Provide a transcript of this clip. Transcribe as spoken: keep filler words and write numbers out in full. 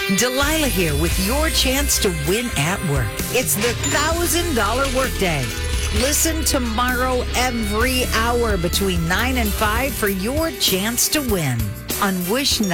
Delilah here with your chance to win at work. It's the one thousand dollars Workday. Listen tomorrow every hour between nine and five for your chance to win on Wish